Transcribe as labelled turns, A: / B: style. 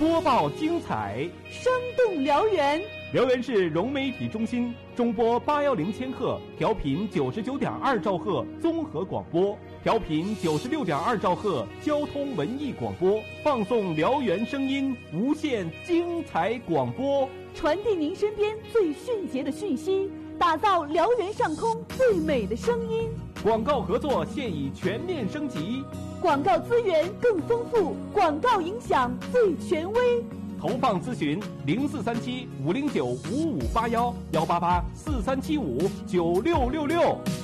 A: 播报精彩，
B: 生动辽源。
A: 辽源市融媒体中心中波810千赫，调频99.2兆赫综合广播，调频96.2兆赫交通文艺广播，放送辽源声音，无限精彩广播，
B: 传递您身边最迅捷的讯息，打造辽源上空最美的声音。
A: 广告合作现已全面升级，
B: 广告资源更丰富，广告影响最权威。
A: 投放咨询0437-509-5581，188-4375-9666。